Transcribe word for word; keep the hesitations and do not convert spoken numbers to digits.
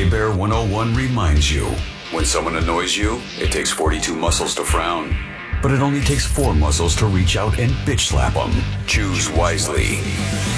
Bear one oh one reminds you, when someone annoys you, it takes forty-two muscles to frown, but it only takes four muscles to reach out and bitch slap them. Choose wisely.